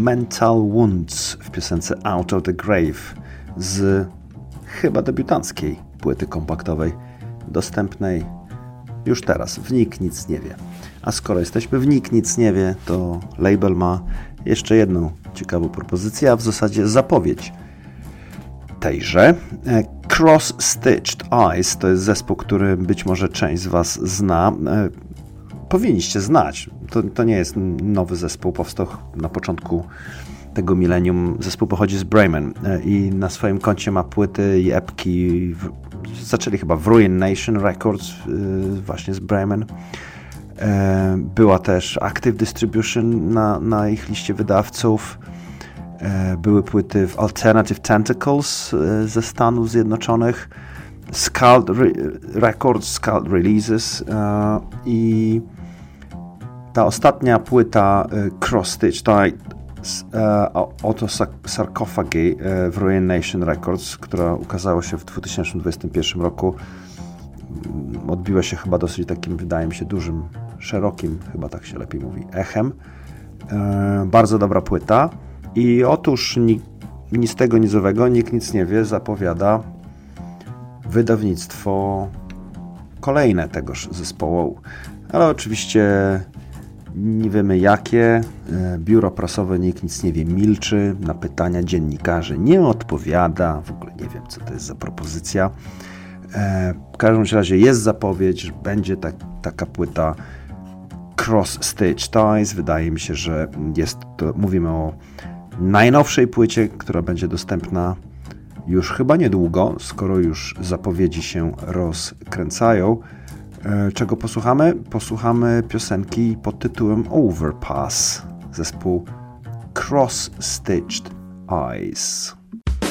Mental Wounds w piosence Out of the Grave z chyba debiutanckiej płyty kompaktowej, dostępnej już teraz w Nikt Nic Nie Wie. A skoro jesteśmy w Nikt Nic Nie Wie, to label ma jeszcze jedną ciekawą propozycję, a w zasadzie zapowiedź tejże. Cross Stitched Eyes to jest zespół, który być może część z Was zna. Powinniście znać. To nie jest nowy zespół, powstał na początku tego milenium. Zespół pochodzi z Bremen i na swoim koncie ma płyty i epki. Zaczęli chyba w Ruin Nation Records, właśnie z Bremen. Była też Active Distribution na ich liście wydawców. Były płyty w Alternative Tentacles ze Stanów Zjednoczonych, Scald Records, Scald Releases i ta ostatnia płyta Cross Stitched Auto Sarcophagi w Ruin Nation Records, która ukazała się w 2021 roku, odbiła się chyba dosyć takim, wydaje mi się, dużym, szerokim, chyba tak się lepiej mówi, echem. Bardzo dobra płyta. I otóż ni z tego, ni z owego, Nikt Nic Nie Wie zapowiada wydawnictwo kolejne tegoż zespołu, ale oczywiście nie wiemy jakie. Biuro prasowe Nikt Nic Nie Wie milczy, na pytania dziennikarzy nie odpowiada, w ogóle nie wiem co to jest za propozycja. W każdym razie jest zapowiedź, że będzie taka płyta Cross Stitched Eyes. Wydaje mi się, że mówimy o najnowszej płycie, która będzie dostępna już chyba niedługo, skoro już zapowiedzi się rozkręcają. Czego posłuchamy? Posłuchamy piosenki pod tytułem Overpass, zespół Cross Stitched Eyes.